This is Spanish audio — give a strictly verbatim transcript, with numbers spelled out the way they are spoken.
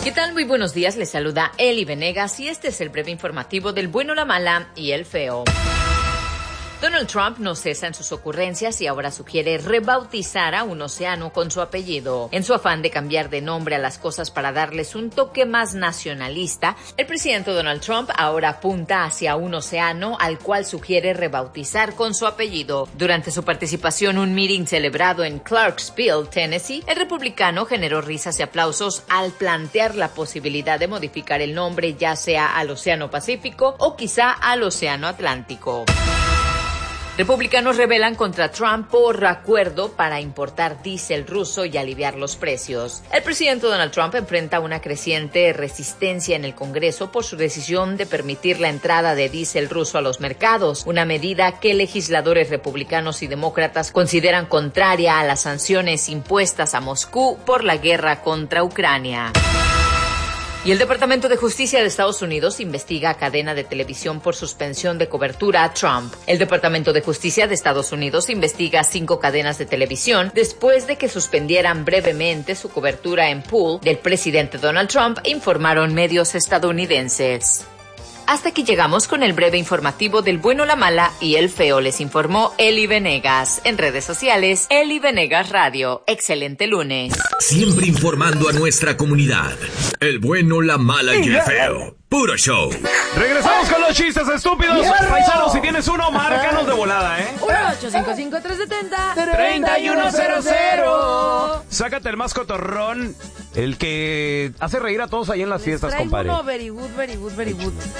¿Qué tal? Muy buenos días, les saluda Eli Venegas y este es el breve informativo del bueno, la mala y el feo. Donald Trump no cesa en sus ocurrencias y ahora sugiere rebautizar a un océano con su apellido. En su afán de cambiar de nombre a las cosas para darles un toque más nacionalista, el presidente Donald Trump ahora apunta hacia un océano al cual sugiere rebautizar con su apellido. Durante su participación en un meeting celebrado en Clarksville, Tennessee, el republicano generó risas y aplausos al plantear la posibilidad de modificar el nombre ya sea al Océano Pacífico o quizá al Océano Atlántico. Republicanos rebelan contra Trump por acuerdo para importar diésel ruso y aliviar los precios. El presidente Donald Trump enfrenta una creciente resistencia en el Congreso por su decisión de permitir la entrada de diésel ruso a los mercados, una medida que legisladores republicanos y demócratas consideran contraria a las sanciones impuestas a Moscú por la guerra contra Ucrania. Y el Departamento de Justicia de Estados Unidos investiga a cadena de televisión por suspensión de cobertura a Trump. El Departamento de Justicia de Estados Unidos investiga a cinco cadenas de televisión después de que suspendieran brevemente su cobertura en pool del presidente Donald Trump, informaron medios estadounidenses. Hasta aquí llegamos con el breve informativo del bueno, la mala y el feo. Les informó Eli Venegas. En redes sociales, Eli Venegas Radio. Excelente lunes. Siempre informando a nuestra comunidad. El bueno, la mala y el feo. Puro show. Regresamos con los chistes estúpidos. Yeah. Paisanos, si tienes uno, márcanos de volada, ¿eh? uno ocho cinco cinco, tres siete cero, tres uno cero cero. Sácate el más cotorrón, el que hace reír a todos ahí en las fiestas, compadre. Uno very good, very good, very good.